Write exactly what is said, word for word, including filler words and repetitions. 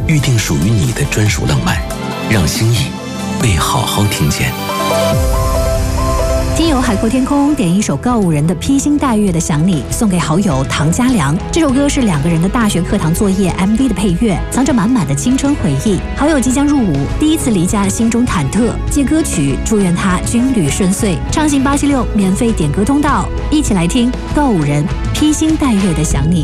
预定属于你的专属浪漫，让心意被好好听见。 听友海阔天空点一首告五人的披星戴月的想你，送给好友唐家良。这首歌是两个人的大学课堂作业 M V 的配乐，藏着满满的青春回忆。好友即将入伍，第一次离家，心中忐忑。借歌曲祝愿他军旅顺遂。畅行八七六免费点歌通道，一起来听告五人披星戴月的想你。